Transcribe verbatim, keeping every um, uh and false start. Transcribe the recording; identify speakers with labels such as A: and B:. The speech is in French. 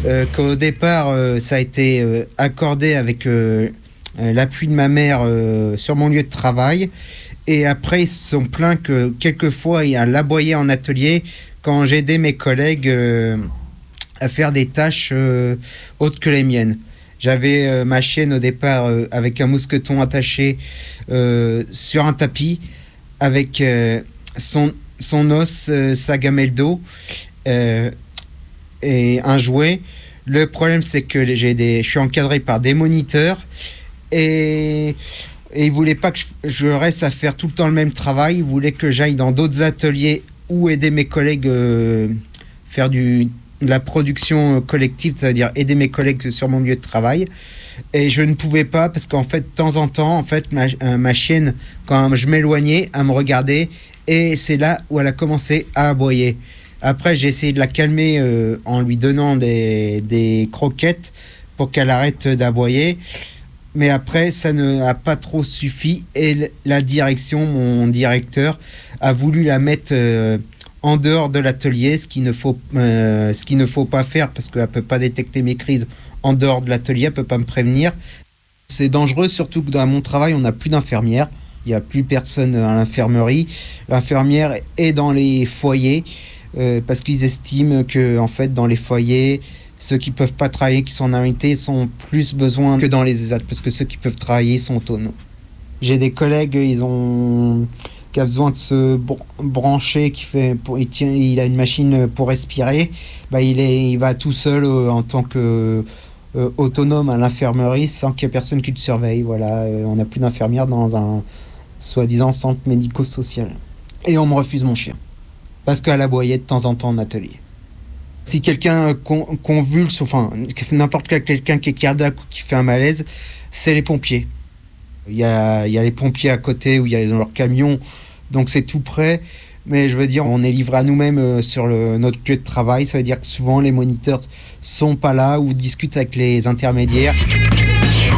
A: euh, qu'au départ, euh, ça a été euh, accordé avec euh, euh, l'appui de ma mère euh, sur mon lieu de travail. Et après, ils se sont plaints que quelquefois, il y a l'aboyer en atelier quand j'aidais mes collègues euh, à faire des tâches euh, autres que les miennes. J'avais euh, ma chienne au départ euh, avec un mousqueton attaché euh, sur un tapis avec euh, son, son os, euh, sa gamelle d'eau euh, et un jouet. Le problème, c'est que j'ai des, je suis encadré par des moniteurs et... Et ils voulaient pas que je, je reste à faire tout le temps le même travail. Ils voulaient que j'aille dans d'autres ateliers ou aider mes collègues euh, faire du, de la production collective, ça veut dire aider mes collègues sur mon lieu de travail. Et je ne pouvais pas parce qu'en fait, de temps en temps, en fait, ma, euh, ma chienne, quand je m'éloignais, elle me regardait et c'est là où elle a commencé à aboyer. Après, j'ai essayé de la calmer euh, en lui donnant des, des croquettes pour qu'elle arrête d'aboyer. Mais après, ça n'a pas trop suffi et la direction, mon directeur, a voulu la mettre euh, en dehors de l'atelier, ce qu'il ne faut, euh, ce qu'il ne faut pas faire parce qu'elle ne peut pas détecter mes crises en dehors de l'atelier, elle ne peut pas me prévenir. C'est dangereux, surtout que dans mon travail, on n'a plus d'infirmière. Il n'y a plus personne à l'infirmerie. L'infirmière est dans les foyers euh, parce qu'ils estiment que, en fait, dans les foyers, ceux qui ne peuvent pas travailler, qui sont en invalidité, sont plus besoin que dans les ESAT, parce que ceux qui peuvent travailler sont autonomes. J'ai des collègues, ils ont qui a besoin de se br- brancher, qui fait, pour, il, tient, il a une machine pour respirer, bah il, est, il va tout seul euh, en tant que euh, autonome à l'infirmerie, sans qu'il y ait personne qui le surveille. Voilà, euh, on n'a plus d'infirmière dans un soi-disant centre médico-social. Et on me refuse mon chien, parce qu'elle aboyait de temps en temps en atelier. Si quelqu'un con, convulse, enfin n'importe quel quelqu'un qui est cardiaque ou qui fait un malaise, c'est les pompiers. Il y a, il y a les pompiers à côté où il y a leur camion, donc c'est tout près. Mais je veux dire, on est livré à nous-mêmes sur le, notre lieu de travail. Ça veut dire que souvent les moniteurs sont pas là ou discutent avec les intermédiaires.